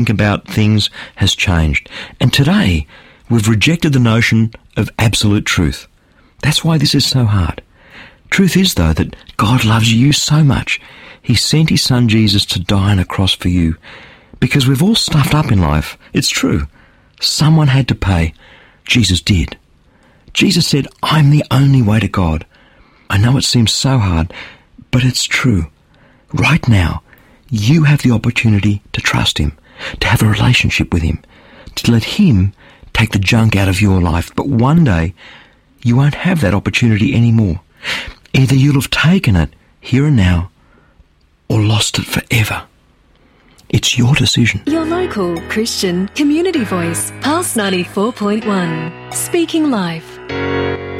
think about things has changed. And today, we've rejected the notion of absolute truth. That's why this is so hard. Truth is, though, that God loves you so much. He sent his son Jesus to die on a cross for you. Because we've all stuffed up in life. It's true. Someone had to pay. Jesus did. Jesus said, I'm the only way to God. I know it seems so hard, but it's true. Right now, you have the opportunity to trust him, to have a relationship with him, to let him take the junk out of your life. But one day, you won't have that opportunity anymore. Either you'll have taken it here and now, or lost it forever. It's your decision. Your local Christian community voice, Pulse 94.1, speaking life.